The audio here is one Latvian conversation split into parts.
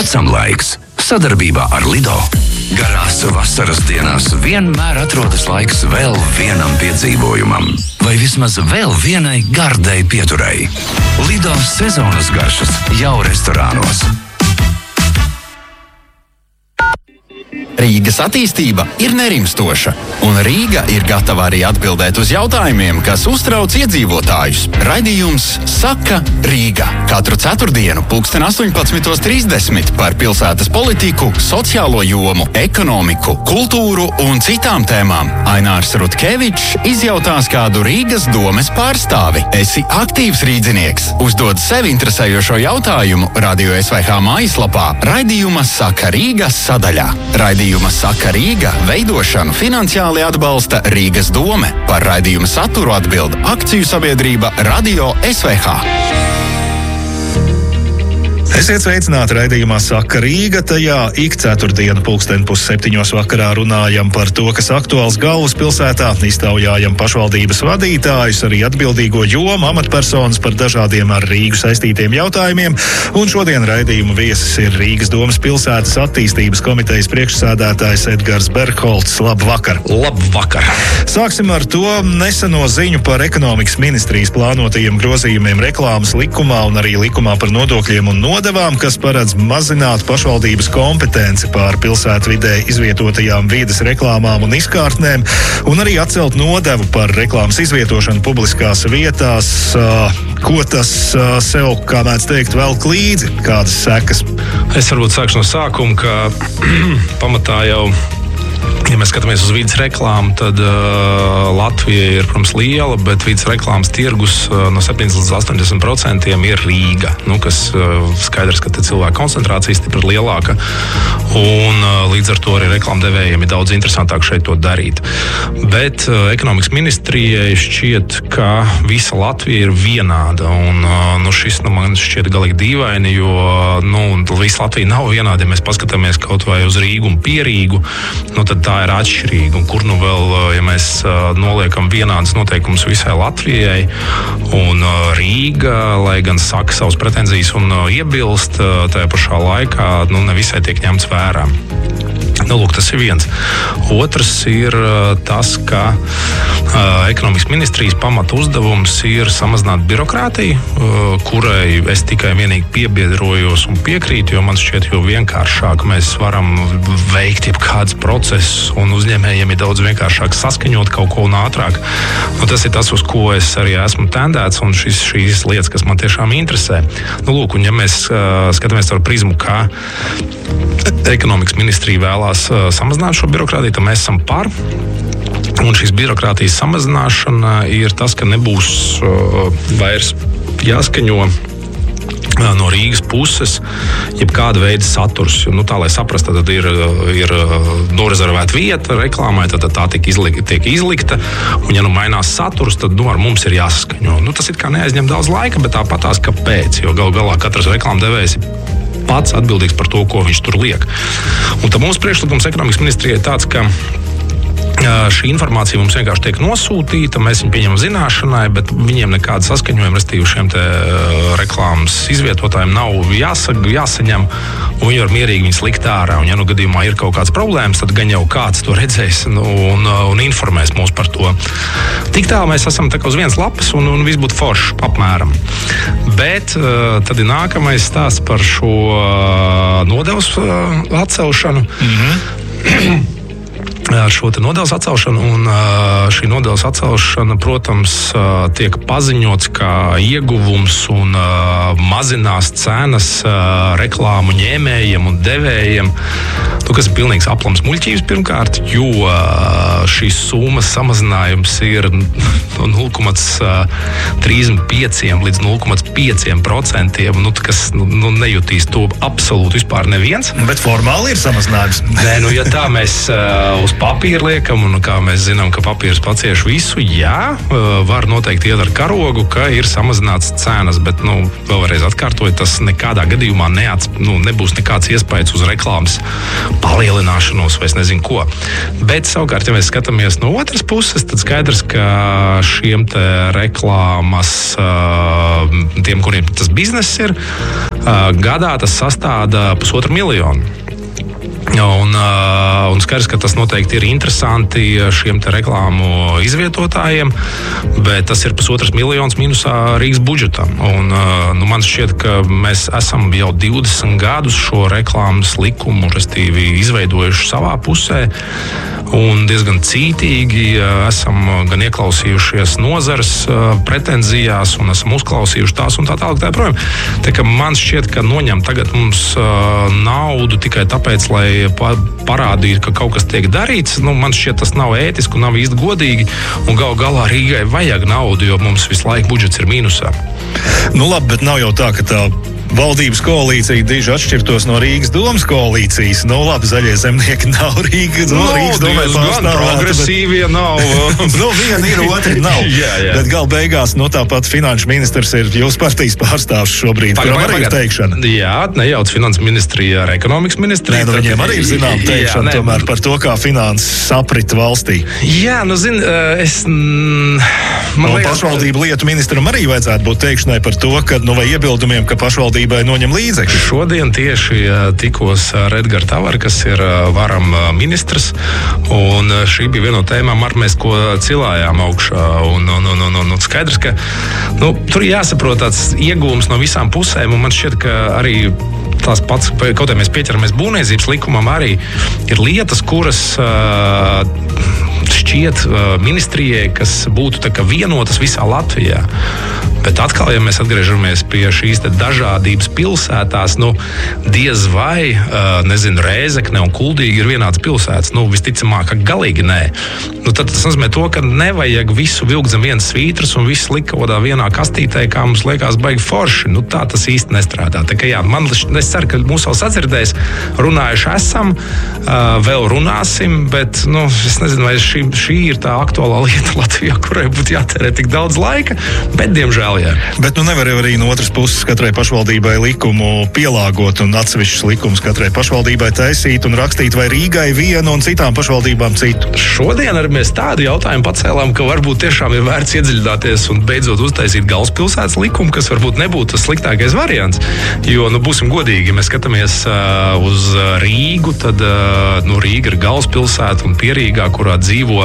Veicam laiks sadarbībā ar Lido. Garās vasaras dienās vienmēr atrodas laiks vēl vienam piedzīvojumam. Vai vismaz vēl vienai gardai pieturai. Lido sezonas garšas jau restorānos. Rīgas attīstība ir nerimstoša, un Rīga ir gatava arī atbildēt uz jautājumiem, kas uztrauc iedzīvotājus. Raidījums Saka Rīga. Katru ceturtdienu 18:30 par pilsētas politiku, sociālo jomu, ekonomiku, kultūru un citām tēmām. Ainārs Rutkevičs izjautās kādu Rīgas domes pārstāvi. Esi aktīvs rīdzinieks. Uzdod sevi interesējošo jautājumu Radio SVH mājaslapā raidījuma Saka Rīga sadaļā. Raidījuma Saka Rīga veidošanu finansiāli atbalsta Rīgas dome. Par raidījuma saturu atbild akciju sabiedrība Radio SVH. Esiet sveicināti raidījumā Saka Rīga. Tajā ik ceturtdienu 6:30 vakarā runājam par to, kas aktuāls galvaspilsētā, iztaujājam pašvaldības vadītājus, arī atbildīgo jomu, amatpersonas par dažādiem ar Rīgu saistītiem jautājumiem. Un šodien raidījuma viesis ir Rīgas domes pilsētas attīstības komitejas priekšsēdētājs Edgars Bergholts. Labvakar! Labvakar! Sāksim ar to neseno ziņu par ekonomikas ministrijas plānotajiem grozījumiem reklāmas likumā un arī likumā par nodokļiem un nodevām, kas paredz mazināt pašvaldības kompetenci pār pilsētvidē izvietotajām vides reklāmām un izkārtnēm, un arī atcelt nodevu par reklāmas izvietošanu publiskās vietās. Ko tas sev, kā mēdz teikt, velk līdzi? Kādas sekas? Es varbūt sākšu no sākuma, ka pamatā jau, ja mēs skatāmies uz vides reklāmu, tad Latvija ir, protams, liela, bet vides reklāmas tirgus no 70 līdz 80% ir Rīga, kas skaidrs, ka cilvēku koncentrācija stipri lielāka, un līdz ar to arī reklāmdevējiem ir daudz interesantāk šeit to darīt. Bet ekonomikas ministrijai šķiet, ka visa Latvija ir vienāda, un šis man šķiet galīgi dīvaini, jo visa Latvija nav vienāda. Ja mēs paskatāmies kaut vai uz Rīgu un Pierīgu, tad tā ir atšķirīga. Un kur vēl, ja mēs noliekam vienādas noteikumus visai Latvijai, un Rīga, lai gan saka savas pretenzijas un iebilst, tajā pašā laikā nevisai tiek ņemts vērā. Lūk, tas ir viens. Otrs ir tas, ka ekonomikas ministrijas pamata uzdevums ir samazināt birokrātiju, kurai es tikai vienīgi piebiedrojos un piekrītu, jo man šķiet, jo vienkāršāk mēs varam veikt jebkādus procesus, un uzņēmējiem ir daudz vienkāršāk saskaņot kaut ko un ātrāk. Tas ir tas, uz ko es arī esmu tendēts, un šīs lietas, kas man tiešām interesē. Lūk, un ja mēs skatāmies ar prizmu, kā ekonomikas ministrija vēlās samazināt šo birokrātiju, tad mēs esam par. Un šīs birokrātijas samazināšana ir tas, ka nebūs vairs jāskaņo no Rīgas puses jebkāda veida saturs. Tā, lai saprastu, tad ir norezervēta vieta reklāmai, tad tā tiek izlikta, un ja mainās saturs, tad ar mums ir jāsaskaņo. Tas it kā neaizņem daudz laika, bet tāpatās kāpēc, jo gal galā katrs reklāmdevējs ir pats atbildīgs par to, ko viņš tur liek. Un tad mūsu priekšlikums ekonomikas ministrijai ir tāds, ka šī informācija mums vienkārši tiek nosūtīta, mēs viņu pieņemam zināšanai, bet viņiem nekāda saskaņojuma, respektīvi šiem te reklāmas izvietotājiem nav jāsaņem, un viņi var mierīgi viņus likt ārā. Un ja gadījumā ir kaut kāds problēmas, tad gan jau kāds to redzēs un informēs mūs par to. Tik tālu mēs esam tā kā uz vienas lapas, un viss būtu forši apmēram. Bet tad ir nākamais stāsts par šo nodevas atcelšanu. Ar šo nodevas atcelšanu, un šī nodevas atcelšana, protams, tiek paziņots kā ieguvums un mazinās cenas reklāmu ņēmējiem un devējiem, kas ir pilnīgs aplams muļķības pirmkārt, jo šīs summas samazinājums ir no 0,35 līdz 0,5%, kas nejutīs to absolūti vispār neviens. Bet formāli ir samazinājums. Nē, ja tā mēs uz papīru liekam, un kā mēs zinām, ka papīrs pacieš visu, jā, var noteikti iet ar karogu, ka ir samazināts cenas, bet, vēlreiz atkārtoju, tas nekādā gadījumā nebūs nekāds iespējas uz reklāmas palielināšanos, vai es nezinu ko. Bet, savukārt, ja mēs skatāmies no otras puses, tad skaidrs, ka šiem te reklāmas, tiem, kuriem tas bizness ir, gadā tas sastāda 1,5 miljonu. Un skaidrs, ka tas noteikti ir interesanti šiem te reklāmu izvietotājiem, bet tas ir 1,5 miljonus minusā Rīgas budžetam. Un, man šķiet, ka mēs esam jau 20 gadus šo reklāmas likumu, restīvi, izveidojuši savā pusē. Un diezgan cītīgi esam gan ieklausījušies nozares pretenzijās un esam uzklausījuši tās un tā tālāk tā projām. Tā kā man šķiet, ka noņem tagad mums naudu tikai tāpēc, lai parādītu, ka kaut kas tiek darīts. Man šķiet, tas nav ētiski un nav īsti godīgi. Un galā Rīgai vajag naudu, jo mums visu laiku budžets ir mīnusā. Labi, bet nav jau tā, ka tā valdības koalīcija diži atšķirtos no Rīgas domas koalīcijas. Labi, zaļie zemnieki nav Rīgas domai pārstāvēti. Progresīvie nav. Viena ir, otra nav. Jā. Bet gal beigās, tāpat finanšu ministrs ir jūsu partijas pārstāvs šobrīd, kuram arī ir teikšana. Jā, nejauc finanses ministrija ar ekonomikas ministriju. Viņiem arī ir zinām teikšana tomēr par to, kā finanses saprit valstī. Jā, pašvaldību lietu ministram arī vajadzētu būt teikšanai par to, ka, vai iebildumiem, ka pašvaldībai noņem līdzekļus. Šodien tieši tikos ar Edgars Tavaru, kas ir varam ministrs, un šī bija viena no tēmām, ar mēs ko cilājām augšā. Un skaidrs, ka tur jāsaprot tāds iegūms no visām pusēm, un man šķiet, ka arī tās pats, kaut kā mēs pieķeramies būvniecības likumam, arī ir lietas, kuras šķiet ministrijai, kas būtu tā kā vienotas visā Latvijā. Bet atkal, ja mēs atgriežamies pie šīs dažādības pilsētās, diez vai, Rēzekne un Kuldīga ir vienāds pilsētas. Visticamāk, ka galīgi nē. Tad tas nozīmē to, ka nevajag visu vilkt zem vienas svītras un visu likt kaut kādā vienā kastītē, kā mums liekas baigi forši. Tā tas īsti nestrādā. Tā kā jā, es ceru, ka mūs vēl sadzirdēs, runājuši esam, vēl runāsim, bet, es nezinu, vai šī ir tā aktuālā lieta Latvijā, kurai būtu jātērē tik daudz laika, bet, diemžēl, jā. Bet nevar arī no otras puses katrai pašvaldībai likumu pielāgot un atsevišķus likumus katrai pašvaldībai taisīt un rakstīt, vai Rīgai vienu un citām pašvaldībām citu. Šodien arī mēs tādu jautājumu pacēlām, ka varbūt tiešām ir vērts iedziļināties un beidzot uztaisīt galvaspilsētas likumu, kas varbūt nebūtu tas sliktākais variants. Jo, būsim godīgi, ja mēs skatāmies uz Rīgu, tad Rīga ir galvaspilsēta un Pierīgā, kurā dzīvo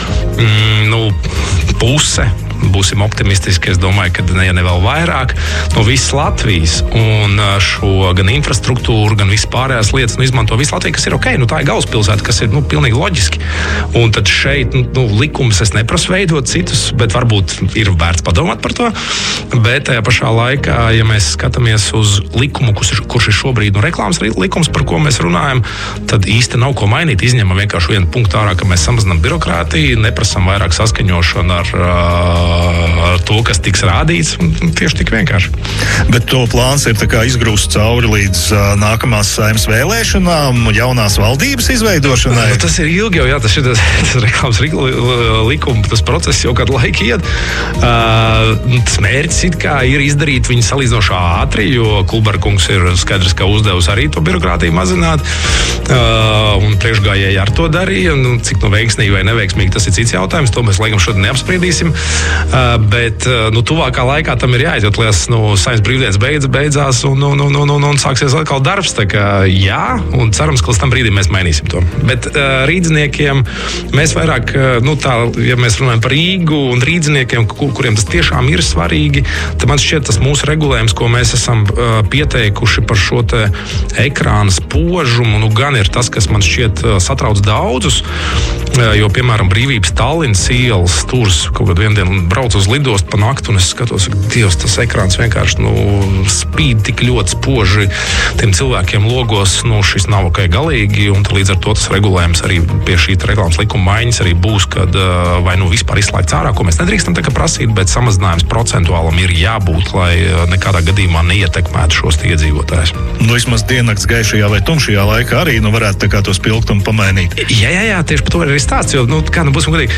puse. Būsim optimistiski, es domāju, ka ja ne vēl vairāk no visas Latvijas un šo gan infrastruktūru, gan visas pārējās lietas izmanto visu Latviju, kas ir ok, tā ir galvaspilsēta, kas ir pilnīgi loģiski. Un tad šeit likumus es neprasu veidot citus, bet varbūt ir vērts padomāt par to. Bet tajā pašā laikā, ja mēs skatāmies uz likumu, kurš ir šobrīd reklāmas likums, par ko mēs runājam, tad īsti nav ko mainīt, izņemam vienkārši vienu punktu ārā, ka mēs samazinām birokrātiju, neprasam vairāk saskaņošanu ar to, kas tiks rādīts, tieši tik vienkārši. Bet to plāns ir izgrūst cauri līdz nākamās Saeimas vēlēšanām, jaunās valdības izveidošanai. Tas ir ilgi jau, jā, tas reklāmas likuma, tas process jau kādu laiku iet. Tas mērķis it kā ir izdarīt viņu salīdzinoši ātri, jo Kulberkungs ir skaidrs, ka uzdevusi arī to birokrātiju mazināt, un priekšgājēji ar to darīja. Cik veiksmīgi vai neveiksmīgi, tas ir cits jautājums, to mēs laikam šodien neapspriedīsim. Bet tuvākā laikā tam ir jāiet, jo Saeimas brīvdienas beidzās un sāksies atkal darbs. Tā kā jā, un cerams, ka līdz tam brīdim mēs mainīsim to. Bet rīdzniekiem mēs vairāk, ja mēs runājam par Rīgu un rīdzniekiem, kuriem tas tiešām ir svarīgi, tad man šķiet tas mūsu regulējums, ko mēs esam pieteikuši par šo te ekrāna spožumu, gan ir tas, kas man šķiet satrauc daudzus, jo, piemēram, Brīvības Tallinas ielas stūrs kaut kādu vienu dienu braucu uz lidostu pa nakti, un es skatos, Dievs, tas ekrāns vienkārši spīd tik ļoti spoži tiem cilvēkiem logos, šis nav ok galīgi, un līdz ar to tas regulējums arī pie šī reklāmas likuma maiņas arī būs, kad vai vispār izslēgts ārā, ko mēs nedrīkstam tā kā prasīt, bet samazinājums procentuālam ir jābūt, lai nekādā gadījumā neietekmētu šos iedzīvotājus. Vismaz diennakts gaišajā vai tumšajā laikā arī varētu tā kā to spilgtumu pamainīt. Jā, tieši par to arī stāsts, jo, būsim godīgi,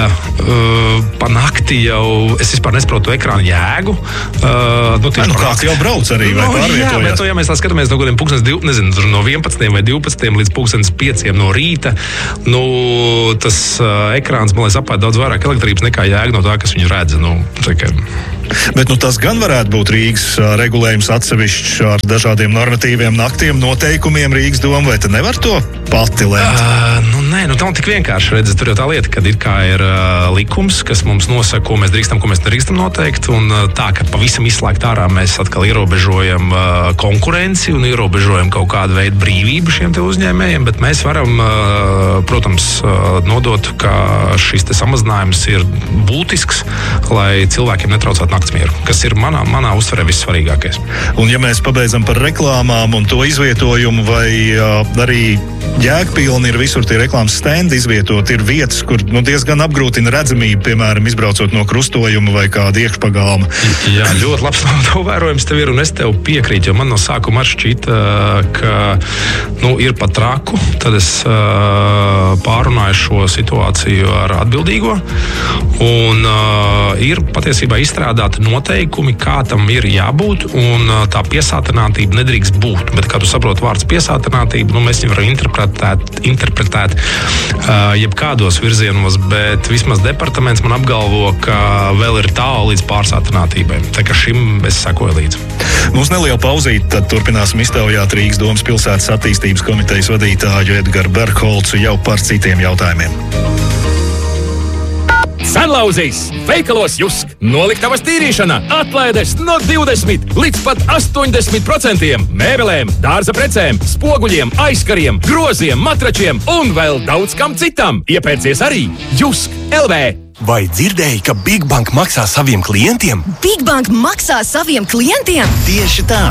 pa nakti jau es vispār nesaprotu ekrāna jēgu. Kāds jau brauc arī, vai pārvietojās? Jā, bet ja mēs tā skatāmies no kādiem no 11 vai 12 līdz 5 no rīta, tas ekrāns, man liekas, apēd daudz vairāk elektrības nekā jēga no tā, kas viņu redz. Bet tas gan varētu būt Rīgas regulējums atsevišķs ar dažādiem normatīviem naktiem, noteikumiem Rīgas doma, vai te nevar to pati lēmt? Nē, tā nav tik vienkārši. Redzi, tur jau tā lieta, kad ir likums, kas mums nosaka, ko mēs drīkstam, ko mēs nedrīkstam noteikt, un tā, ka pavisam izslēgt ārā mēs atkal ierobežojam konkurenci un ierobežojam kaut kādu veidu brīvību šiem te uzņēmējiem, bet mēs varam, protams, nodot, ka šis te samazinājums ir būtisks, lai cilvēkiem netraucētu naktsmieru, kas ir manā uztverē vissvarīgākais. Un ja mēs pabeidzam par reklāmām un to izvietojumu, vai arī jēgpilni ir visur tie reklāmas stendi izvietot, ir vietas, kur diezgan apgrūtina redzamību, piemēram, izbraucot no krustojuma vai kāda iekšpagalma. Jā, ļoti labs novērojums tev ir, un es tev piekrītu, jo man no sākuma šķita, ka ir pat traku, tad es pārunāju šo situāciju ar atbildīgo, un ir patiesībā izstrādāti noteikumi, kā tam ir jābūt, un tā piesātinātība nedrīkst būt. Bet, kā tu saproti vārds piesātinātība, mēs viņu varam interpretēt jebkādos virzienos, bet vismaz departaments man apgalvo, ka vēl ir tālu līdz pārsātinātībai. Tā kā šim es sekoju līdzi. Mums neliela pauzīte, tad turpināsim iztaujāt Rīgas domas pilsētas attīstības komitejas vadītāju Edgaru Bergholcu jau par citiem jautājumiem. Sanlauzīs, veikalos Jusk, noliktavas tīrīšana, atlaides no 20 līdz pat 80%, mēbelēm, dārza precēm, spoguļiem, aizkariem, groziem, matračiem un vēl daudz kam citam. Iepērcies arī Jusk LV. Vai dzirdēji, ka Big Bank maksā saviem klientiem? Big Bank maksā saviem klientiem? Tieši tā!